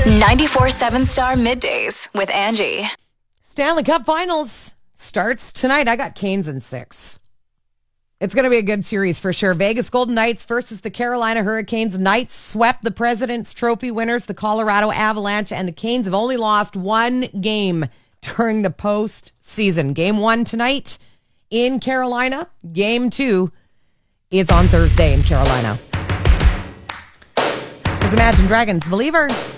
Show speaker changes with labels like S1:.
S1: 94.7 Star Middays with Angie.
S2: Stanley Cup Finals starts tonight. I got Canes in 6. It's going to be a good series for sure. Vegas Golden Knights versus the Carolina Hurricanes. Knights swept the President's Trophy winners, the Colorado Avalanche, and the Canes have only lost one game during the postseason. Game 1 tonight in Carolina. Game 2 is on Thursday in Carolina. Here's Imagine Dragons Believer.